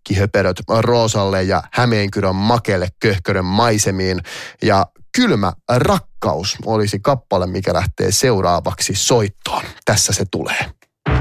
mökkihöperöt Roosalle ja Hämeenkyrön makeelle köhkörön maisemiin. Ja Kylmä rakkaus olisi kappale, mikä lähtee seuraavaksi soittoon. Tässä se tulee.